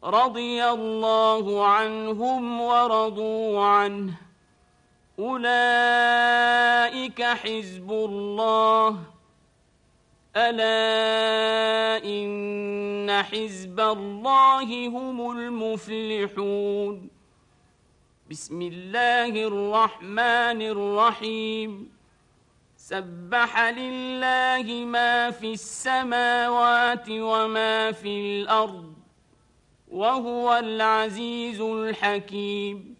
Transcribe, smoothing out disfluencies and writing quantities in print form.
رضي الله عنهم ورضوا عنه أولئك حزب الله ألا إن حزب الله هم المفلحون بسم الله الرحمن الرحيم سبح لله ما في السماوات وما في الأرض وهو العزيز الحكيم